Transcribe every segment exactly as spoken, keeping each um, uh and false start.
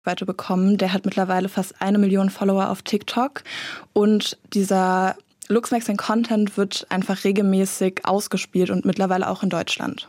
Reichweite bekommen. Der hat mittlerweile fast eine Million Follower auf TikTok und dieser Looksmaxxing-Content wird einfach regelmäßig ausgespielt und mittlerweile auch in Deutschland.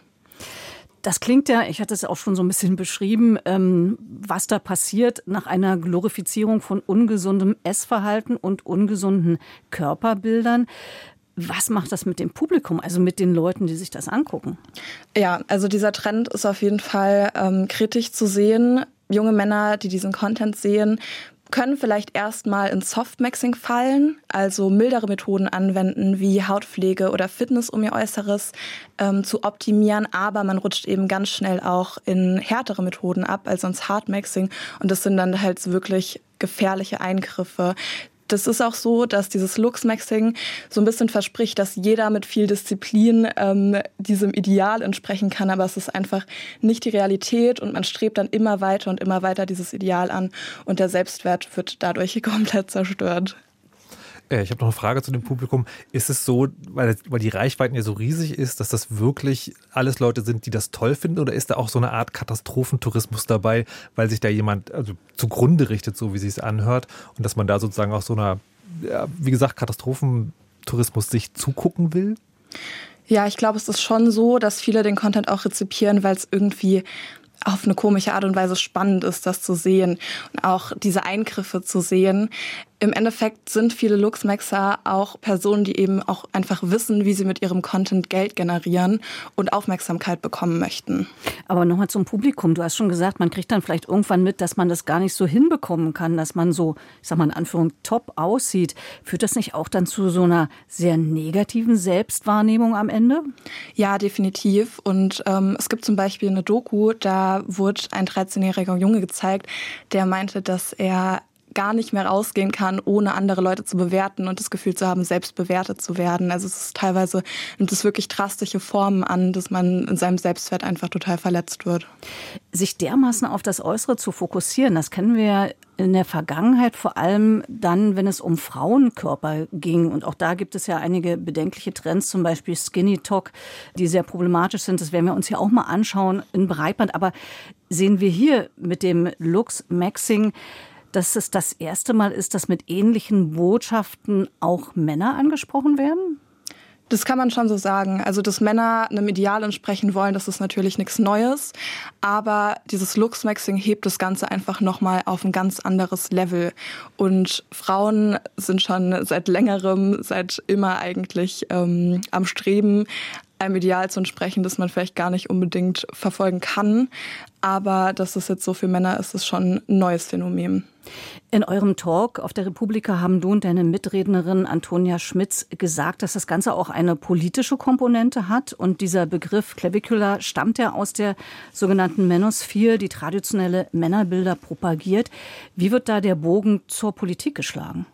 Das klingt ja, ich hatte es auch schon so ein bisschen beschrieben, ähm, was da passiert nach einer Glorifizierung von ungesundem Essverhalten und ungesunden Körperbildern. Was macht das mit dem Publikum, also mit den Leuten, die sich das angucken? Ja, also dieser Trend ist auf jeden Fall ähm, kritisch zu sehen. Junge Männer, die diesen Content sehen, können vielleicht erstmal in Softmaxing fallen, also mildere Methoden anwenden wie Hautpflege oder Fitness, um ihr Äußeres ähm, zu optimieren. Aber man rutscht eben ganz schnell auch in härtere Methoden ab, also ins Hardmaxing. Und das sind dann halt wirklich gefährliche Eingriffe. Das ist auch so, dass dieses Looksmaxing so ein bisschen verspricht, dass jeder mit viel Disziplin ähm, diesem Ideal entsprechen kann. Aber es ist einfach nicht die Realität und man strebt dann immer weiter und immer weiter dieses Ideal an. Und der Selbstwert wird dadurch komplett zerstört. Ich habe noch eine Frage zu dem Publikum. Ist es so, weil, weil die Reichweiten ja so riesig ist, dass das wirklich alles Leute sind, die das toll finden? Oder ist da auch so eine Art Katastrophentourismus dabei, weil sich da jemand also zugrunde richtet, so wie sie es anhört? Und dass man da sozusagen auch so einer, ja, wie gesagt, Katastrophentourismus sich zugucken will? Ja, ich glaube, es ist schon so, dass viele den Content auch rezipieren, weil es irgendwie auf eine komische Art und Weise spannend ist, das zu sehen und auch diese Eingriffe zu sehen. Im Endeffekt sind viele Looksmaxer auch Personen, die eben auch einfach wissen, wie sie mit ihrem Content Geld generieren und Aufmerksamkeit bekommen möchten. Aber nochmal zum Publikum. Du hast schon gesagt, man kriegt dann vielleicht irgendwann mit, dass man das gar nicht so hinbekommen kann, dass man so, ich sag mal in Anführung, top aussieht. Führt das nicht auch dann zu so einer sehr negativen Selbstwahrnehmung am Ende? Ja, definitiv. Und ähm, es gibt zum Beispiel eine Doku, da wurde ein dreizehnjähriger Junge gezeigt, der meinte, dass er gar nicht mehr rausgehen kann, ohne andere Leute zu bewerten und das Gefühl zu haben, selbst bewertet zu werden. Also es ist teilweise, nimmt es wirklich drastische Formen an, dass man in seinem Selbstwert einfach total verletzt wird. Sich dermaßen auf das Äußere zu fokussieren, das kennen wir ja in der Vergangenheit, vor allem dann, wenn es um Frauenkörper ging. Und auch da gibt es ja einige bedenkliche Trends, zum Beispiel Skinny Talk, die sehr problematisch sind. Das werden wir uns ja auch mal anschauen in Breitband. Aber sehen wir hier mit dem Looksmaxing, dass es das erste Mal ist, dass mit ähnlichen Botschaften auch Männer angesprochen werden? Das kann man schon so sagen. Also, dass Männer einem Ideal entsprechen wollen, das ist natürlich nichts Neues. Aber dieses Looksmaxing hebt das Ganze einfach nochmal auf ein ganz anderes Level. Und Frauen sind schon seit längerem, seit immer eigentlich ähm, am Streben, einem Ideal zu entsprechen, das man vielleicht gar nicht unbedingt verfolgen kann. Aber dass es jetzt so für Männer ist, ist schon ein neues Phänomen. In eurem Talk auf der Republika haben du und deine Mitrednerin Antonia Schmitz gesagt, dass das Ganze auch eine politische Komponente hat. Und dieser Begriff Clavicular stammt ja aus der sogenannten Manosphere, die traditionelle Männerbilder propagiert. Wie wird da der Bogen zur Politik geschlagen?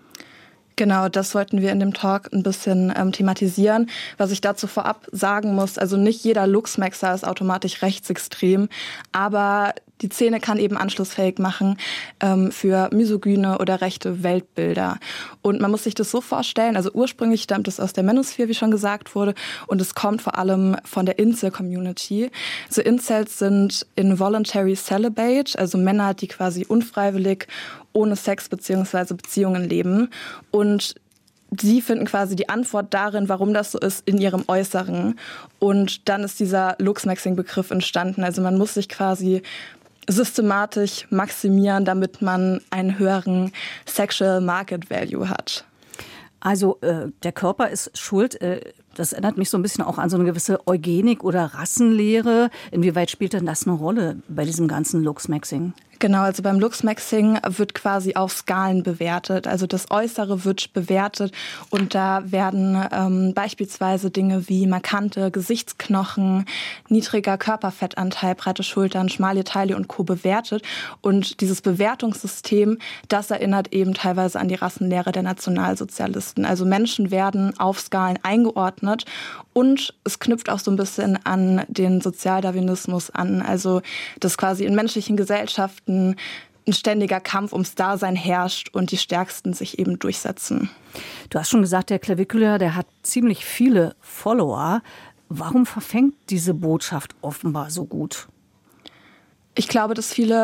Genau, das wollten wir in dem Talk ein bisschen ähm, thematisieren. Was ich dazu vorab sagen muss, also nicht jeder Looksmaxer ist automatisch rechtsextrem, aber die Szene kann eben anschlussfähig machen ähm, für misogyne oder rechte Weltbilder. Und man muss sich das so vorstellen, also ursprünglich stammt es aus der Manosphere, wie schon gesagt wurde, und es kommt vor allem von der Incel-Community. Also Incels sind involuntary celibate, also Männer, die quasi unfreiwillig ohne Sex bzw. Beziehungen leben. Und sie finden quasi die Antwort darin, warum das so ist, in ihrem Äußeren. Und dann ist dieser Looksmaxing-Begriff entstanden. Also man muss sich quasi systematisch maximieren, damit man einen höheren Sexual Market Value hat. Also äh, der Körper ist schuld. Äh, das erinnert mich so ein bisschen auch an so eine gewisse Eugenik oder Rassenlehre. Inwieweit spielt denn das eine Rolle bei diesem ganzen Looksmaxing? Genau, also beim Looksmaxing wird quasi auf Skalen bewertet. Also das Äußere wird bewertet und da werden ähm, beispielsweise Dinge wie markante Gesichtsknochen, niedriger Körperfettanteil, breite Schultern, schmale Taille und Co. bewertet. Und dieses Bewertungssystem, das erinnert eben teilweise an die Rassenlehre der Nationalsozialisten. Also Menschen werden auf Skalen eingeordnet und es knüpft auch so ein bisschen an den Sozialdarwinismus an. Also dass quasi in menschlichen Gesellschaften ein ständiger Kampf ums Dasein herrscht und die Stärksten sich eben durchsetzen. Du hast schon gesagt, der Clavicular, der hat ziemlich viele Follower. Warum verfängt diese Botschaft offenbar so gut? Ich glaube, dass viele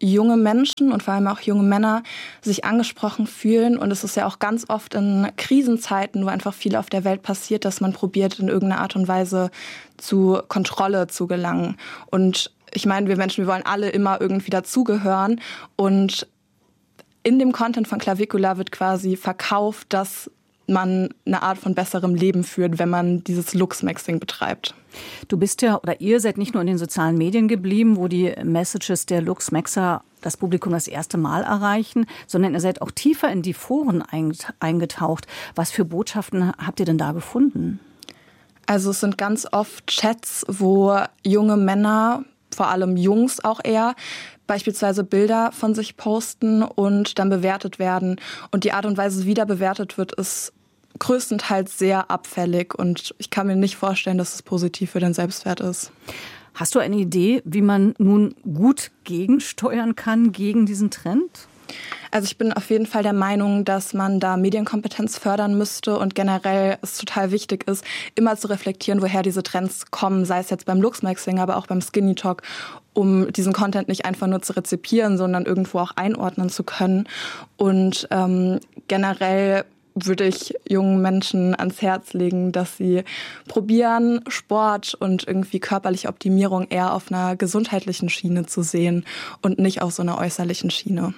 junge Menschen und vor allem auch junge Männer sich angesprochen fühlen. Und es ist ja auch ganz oft in Krisenzeiten, wo einfach viel auf der Welt passiert, dass man probiert, in irgendeiner Art und Weise zu Kontrolle zu gelangen. Und ich meine, wir Menschen, wir wollen alle immer irgendwie dazugehören. Und in dem Content von Clavicula wird quasi verkauft, dass man eine Art von besserem Leben führt, wenn man dieses Looksmaxing betreibt. Du bist ja, oder ihr seid nicht nur in den sozialen Medien geblieben, wo die Messages der Looksmaxer das Publikum das erste Mal erreichen, sondern ihr seid auch tiefer in die Foren eingetaucht. Was für Botschaften habt ihr denn da gefunden? Also es sind ganz oft Chats, wo junge Männer, vor allem Jungs auch eher, beispielsweise Bilder von sich posten und dann bewertet werden. Und die Art und Weise, wie da bewertet wird, ist größtenteils sehr abfällig. Und ich kann mir nicht vorstellen, dass es positiv für den Selbstwert ist. Hast du eine Idee, wie man nun gut gegensteuern kann gegen diesen Trend? Also ich bin auf jeden Fall der Meinung, dass man da Medienkompetenz fördern müsste und generell es total wichtig ist, immer zu reflektieren, woher diese Trends kommen, sei es jetzt beim Looksmaxing, aber auch beim Skinny Talk, um diesen Content nicht einfach nur zu rezipieren, sondern irgendwo auch einordnen zu können. Und ähm, generell würde ich jungen Menschen ans Herz legen, dass sie probieren, Sport und irgendwie körperliche Optimierung eher auf einer gesundheitlichen Schiene zu sehen und nicht auf so einer äußerlichen Schiene.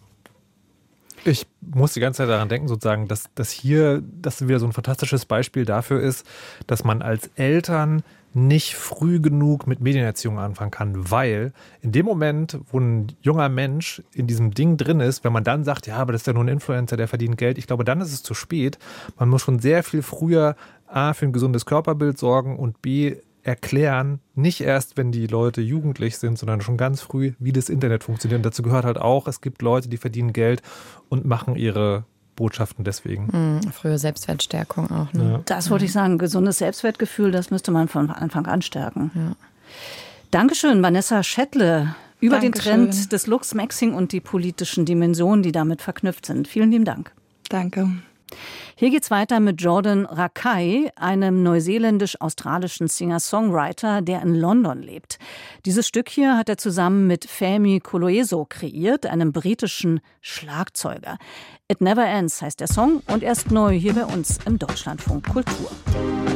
Ich muss die ganze Zeit daran denken, sozusagen, dass, dass hier das wieder so ein fantastisches Beispiel dafür ist, dass man als Eltern nicht früh genug mit Medienerziehung anfangen kann, weil in dem Moment, wo ein junger Mensch in diesem Ding drin ist, wenn man dann sagt, ja, aber das ist ja nur ein Influencer, der verdient Geld, ich glaube, dann ist es zu spät. Man muss schon sehr viel früher A, für ein gesundes Körperbild sorgen und B, erklären, nicht erst, wenn die Leute jugendlich sind, sondern schon ganz früh, wie das Internet funktioniert. Und dazu gehört halt auch, es gibt Leute, die verdienen Geld und machen ihre Botschaften deswegen. Mhm, frühe Selbstwertstärkung auch. Ne? Ja. Das wollte ich sagen, gesundes Selbstwertgefühl, das müsste man von Anfang an stärken. Ja. Dankeschön, Vanessa Schädtle, über Dankeschön. den Trend des Looksmaxing und die politischen Dimensionen, die damit verknüpft sind. Vielen lieben Dank. Danke. Hier geht's weiter mit Jordan Rakei, einem neuseeländisch-australischen Singer-Songwriter, der in London lebt. Dieses Stück hier hat er zusammen mit Femi Koloeso kreiert, einem britischen Schlagzeuger. It Never Ends heißt der Song und er ist neu hier bei uns im Deutschlandfunk Kultur.